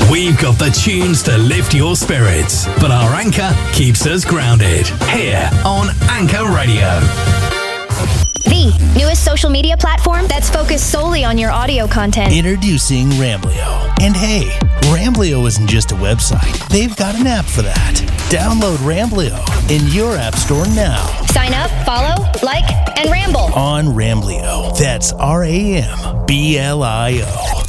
We've got the tunes to lift your spirits, but our anchor keeps us grounded. Here on Anchor Radio. The newest social media platform that's focused solely on your audio content. Introducing Ramblio. And hey, Ramblio isn't just a website. They've got an app for that. Download Ramblio in your app store now. Sign up, follow, like, and ramble on Ramblio. That's RAMBLIO.